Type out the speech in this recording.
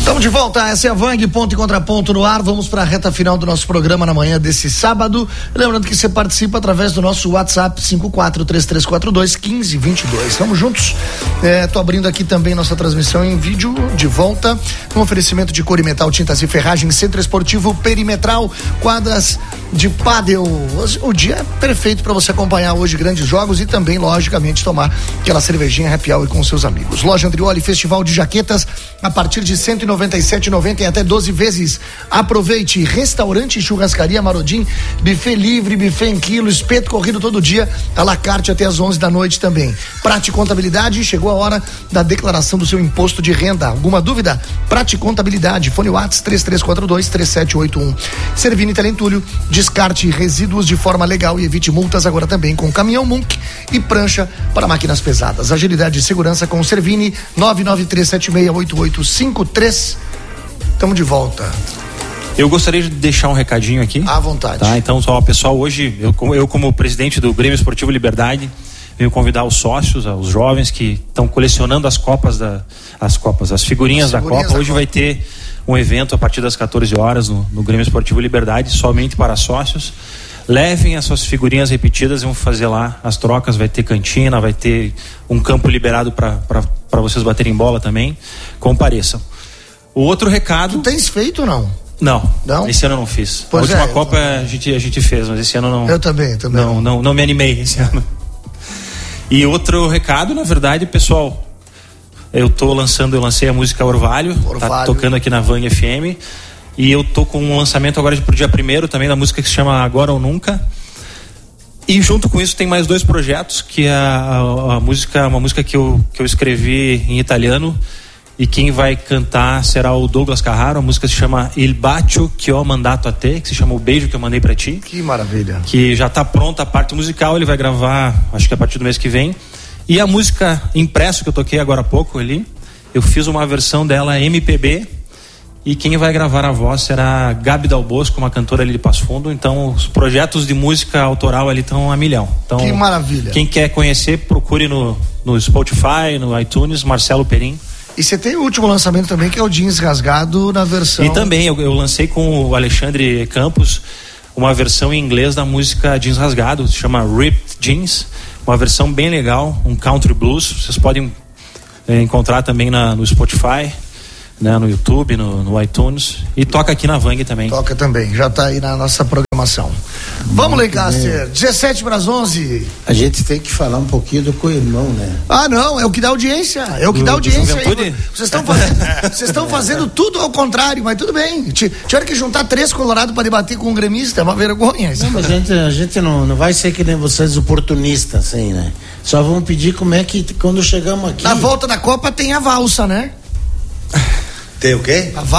Estamos de volta, essa é a Vang, ponto e contraponto no ar. Vamos para a reta final do nosso programa na manhã desse sábado. Lembrando que você participa através do nosso WhatsApp 5433421522. Estamos juntos. Tô abrindo aqui também nossa transmissão em vídeo de volta. Um oferecimento de Cor e Metal, tintas e ferragem, Centro Esportivo Perimetral, quadras de pádel. O dia é perfeito para você acompanhar hoje grandes jogos e também, logicamente, tomar aquela cervejinha happy hour com seus amigos. Loja Andrioli, Festival de Jaquetas a partir de R$197,90 em até 12 vezes. Aproveite. Restaurante e Churrascaria Marodim, buffet livre, buffet em quilo, espeto corrido todo dia, à la carte até às 11 da noite também. Prate Contabilidade, chegou a hora da declaração do seu imposto de renda. Alguma dúvida? Prate Contabilidade, fone WhatsApp 3342-3781. Servini Telentúlio, descarte resíduos de forma legal e evite multas agora também com caminhão Munk e prancha para máquinas pesadas. Agilidade e segurança com Servini 993768853. Estamos de volta. Eu gostaria de deixar um recadinho aqui. À vontade. Tá, então, só pessoal, hoje eu como presidente do Grêmio Esportivo Liberdade, venho convidar os sócios, os jovens que estão colecionando as figurinhas da Copa. Hoje vai ter um evento a partir das 14 horas no Grêmio Esportivo Liberdade, somente para sócios. Levem as suas figurinhas repetidas e vão fazer lá as trocas. Vai ter cantina, vai ter um campo liberado para vocês baterem bola também. Compareçam. O outro recado. Tu tens feito ou não? Não, esse ano eu não fiz. Pois a última Copa a gente fez, mas esse ano não. Eu também. Não me animei esse ano. E outro recado, na verdade, pessoal, eu lancei a música Orvalho. Tá tocando aqui na Vang FM. E eu tô com um lançamento agora pro dia 1º também da música que se chama Agora ou Nunca. E junto com isso tem mais 2 projetos, que é uma música que eu escrevi em italiano. E quem vai cantar será o Douglas Carraro. A música se chama Il bacio che ho mandato a te, que se chama O Beijo que eu mandei pra ti. Que maravilha. Que já tá pronta a parte musical, ele vai gravar, acho que a partir do mês que vem. E a música impresso que eu toquei agora há pouco ali, eu fiz uma versão dela MPB. E quem vai gravar a voz será Gabi Dal Bosco, uma cantora ali de Passo Fundo. Então os projetos de música autoral ali estão a milhão. Então, que maravilha. Quem quer conhecer, procure no Spotify, no iTunes, Marcelo Perim. E você tem o último lançamento também, que é o Jeans Rasgado na versão... E também, eu lancei com o Alexandre Campos uma versão em inglês da música Jeans Rasgado, se chama Ripped Jeans, uma versão bem legal, um country blues. Vocês podem encontrar também no Spotify, né, no YouTube, no iTunes, e toca aqui na Vang também. Toca também, já tá aí na nossa programação. Vamos, Lencaster, 17:11. A gente tem que falar um pouquinho do co-irmão, né? Ah, não, é o que dá audiência. É o que dá audiência aí. Vocês estão fazendo tudo ao contrário, mas tudo bem. Tiveram que juntar 3 colorados para debater com um gremista, é uma vergonha. Não, mas a gente não vai ser que nem vocês oportunistas, assim, né? Só vamos pedir como é que quando chegamos aqui. Na volta da Copa tem a valsa, né? Tem o quê? A